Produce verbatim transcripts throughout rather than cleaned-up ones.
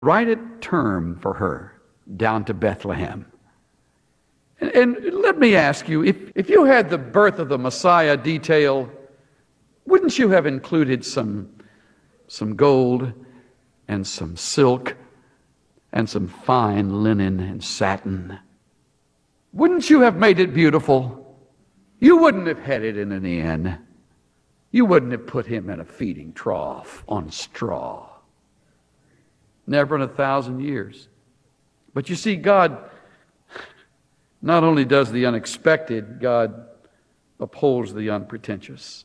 right at term for her down to Bethlehem. And, and let me ask you, if, if you had the birth of the Messiah detail, wouldn't you have included some, some gold and some silk and some fine linen and satin? Wouldn't you have made it beautiful? You wouldn't have had it in an inn. You wouldn't have put him in a feeding trough on straw. Never in a thousand years. But you see, God not only does the unexpected, God upholds the unpretentious.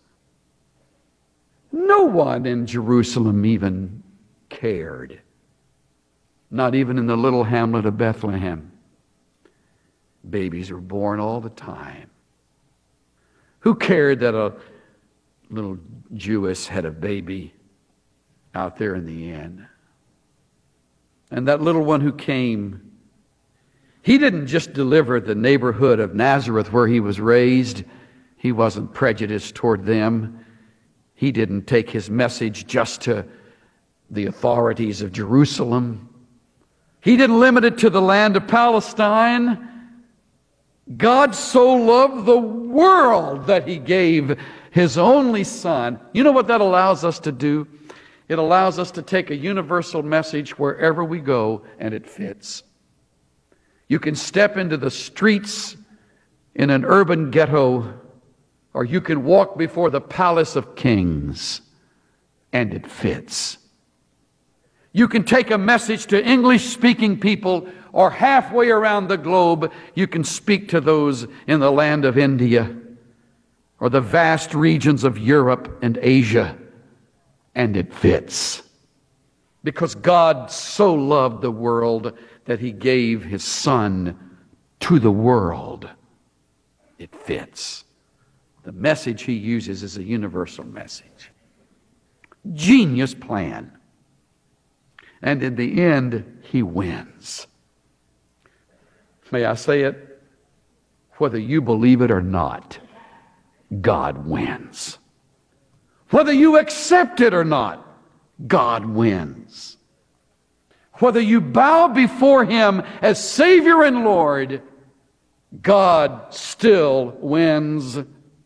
No one in Jerusalem even cared. Not even in the little hamlet of Bethlehem. Babies were born all the time. Who cared that a little Jewess had a baby out there in the inn? And that little one who came, he didn't just deliver the neighborhood of Nazareth where he was raised. He wasn't prejudiced toward them. He didn't take his message just to the authorities of Jerusalem. He didn't limit it to the land of Palestine. God so loved the world that he gave his only Son. You know what that allows us to do? It allows us to take a universal message wherever we go, and it fits. You can step into the streets in an urban ghetto, or you can walk before the palace of kings, and it fits. You can take a message to English-speaking people, or halfway around the globe, you can speak to those in the land of India, or the vast regions of Europe and Asia, and it fits. Because God so loved the world that he gave his Son to the world. It fits. The message he uses is a universal message. Genius plan. And in the end, he wins. May I say it? Whether you believe it or not, God wins. Whether you accept it or not, God wins. Whether you bow before him as Savior and Lord, God still wins.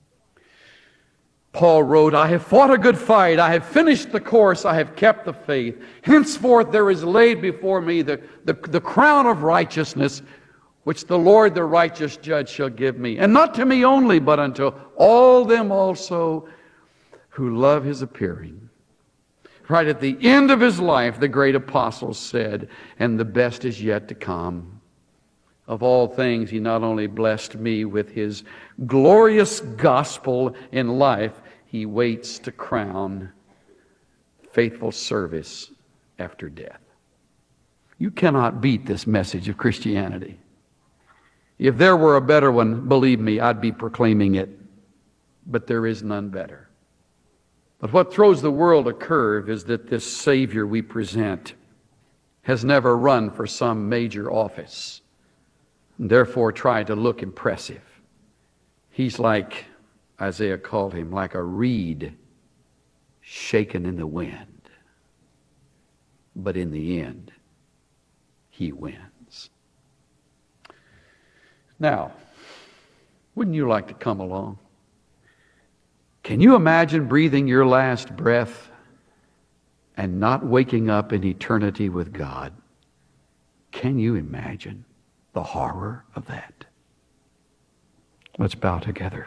Paul wrote, I have fought a good fight. I have finished the course. I have kept the faith. Henceforth there is laid before me the, the, the crown of righteousness, which the Lord the righteous judge shall give me. And not to me only, but unto all them also who love his appearing. Right at the end of his life, the great apostle said, and the best is yet to come. Of all things, he not only blessed me with his glorious gospel in life, he waits to crown faithful service after death. You cannot beat this message of Christianity. If there were a better one, believe me, I'd be proclaiming it. But there is none better. But what throws the world a curve is that this Savior we present has never run for some major office, and therefore tried to look impressive. He's like, Isaiah called him, like a reed shaken in the wind. But in the end, he wins. Now, wouldn't you like to come along? Can you imagine breathing your last breath and not waking up in eternity with God? Can you imagine the horror of that? Let's bow together.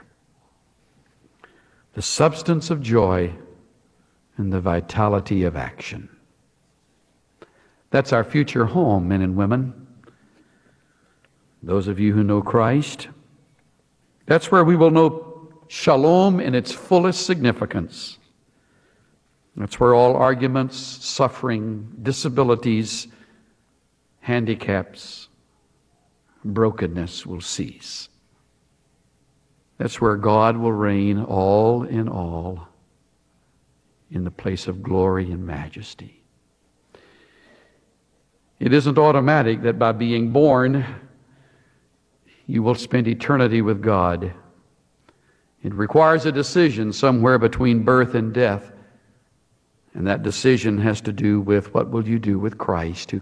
The substance of joy and the vitality of action. That's our future home, men and women. Those of you who know Christ, that's where we will know shalom in its fullest significance. That's where all arguments, suffering, disabilities, handicaps, brokenness will cease. That's where God will reign all in all in the place of glory and majesty. It isn't automatic that by being born, you will spend eternity with God. It requires a decision somewhere between birth and death. And that decision has to do with what will you do with Christ who